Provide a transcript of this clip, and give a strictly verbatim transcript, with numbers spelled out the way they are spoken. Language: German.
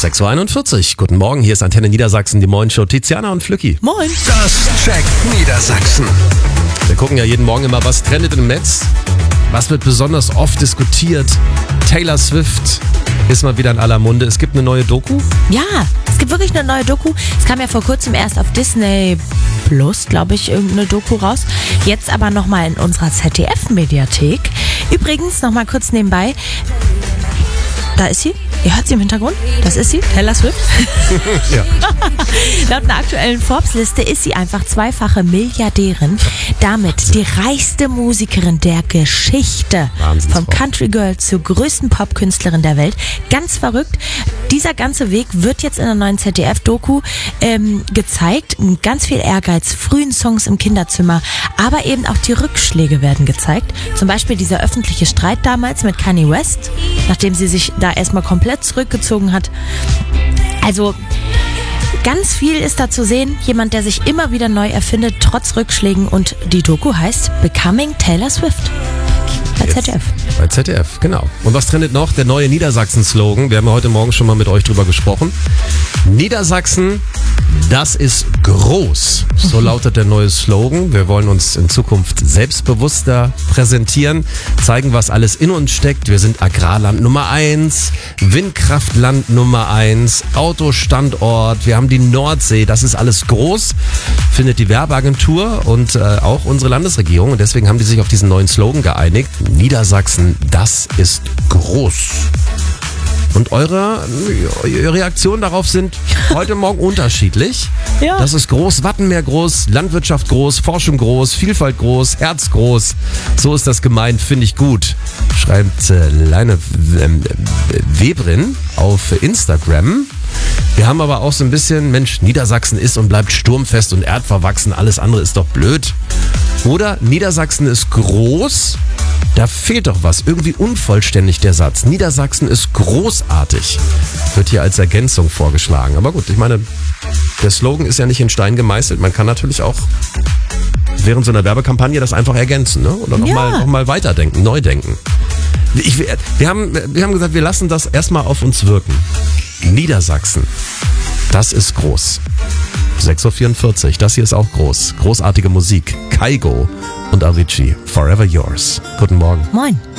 sechs Uhr einundvierzig. Guten Morgen, hier ist Antenne Niedersachsen, die Morgenshow. Tiziana und Flücki. Moin. Das checkt Niedersachsen. Wir gucken ja jeden Morgen immer, was trendet im Netz. Was wird besonders oft diskutiert? Taylor Swift ist mal wieder in aller Munde. Es gibt eine neue Doku. Ja, es gibt wirklich eine neue Doku. Es kam ja vor kurzem erst auf Disney Plus, glaube ich, irgendeine Doku raus. Jetzt aber nochmal in unserer Z D F-Mediathek. Übrigens, nochmal kurz nebenbei. Da ist sie. Ihr hört sie im Hintergrund? Das ist sie, Taylor Swift. Ja. Laut einer aktuellen Forbes-Liste ist sie einfach zweifache Milliardärin. Damit die reichste Musikerin der Geschichte. Vom Country Girl zur größten Popkünstlerin der Welt. Ganz verrückt. Dieser ganze Weg wird jetzt in der neuen Z D F-Doku ähm, gezeigt. Ganz viel Ehrgeiz, frühen Songs im Kinderzimmer, aber eben auch die Rückschläge werden gezeigt. Zum Beispiel dieser öffentliche Streit damals mit Kanye West, nachdem sie sich da erstmal komplett zurückgezogen hat. Also ganz viel ist da zu sehen. Jemand, der sich immer wieder neu erfindet, trotz Rückschlägen. Und die Doku heißt Becoming Taylor Swift. Bei Z D F. Bei Z D F, genau. Und was trendet noch? Der neue Niedersachsen-Slogan. Wir haben ja heute Morgen schon mal mit euch drüber gesprochen. Niedersachsen, das ist groß. So lautet der neue Slogan. Wir wollen uns in Zukunft selbstbewusster präsentieren, zeigen, was alles in uns steckt. Wir sind Agrarland Nummer eins, Windkraftland Nummer eins, Autostandort. Wir haben die Nordsee. Das ist alles groß, findet die Werbeagentur und äh, auch unsere Landesregierung. Und deswegen haben die sich auf diesen neuen Slogan geeinigt. Niedersachsen, das ist groß. Und eure, eure Reaktionen darauf sind heute Morgen unterschiedlich. Ja. Das ist groß, Wattenmeer groß, Landwirtschaft groß, Forschung groß, Vielfalt groß, Herz groß. So ist das gemeint, finde ich gut. Schreibt äh, Leine äh, Webrin auf Instagram. Wir haben aber auch so ein bisschen, Mensch, Niedersachsen ist und bleibt sturmfest und erdverwachsen, alles andere ist doch blöd. Oder Niedersachsen ist groß, da fehlt doch was, irgendwie unvollständig der Satz. Niedersachsen ist großartig, wird hier als Ergänzung vorgeschlagen. Aber gut, ich meine, der Slogan ist ja nicht in Stein gemeißelt. Man kann natürlich auch während so einer Werbekampagne das einfach ergänzen, ne? Oder nochmal Ja. noch mal weiterdenken, neu denken. Ich, wir, haben, wir haben gesagt, wir lassen das erstmal auf uns wirken. Niedersachsen, das ist groß. sechs Uhr vierundvierzig, das hier ist auch groß. Großartige Musik. Kaigo und Avicii, Forever Yours. Guten Morgen. Moin.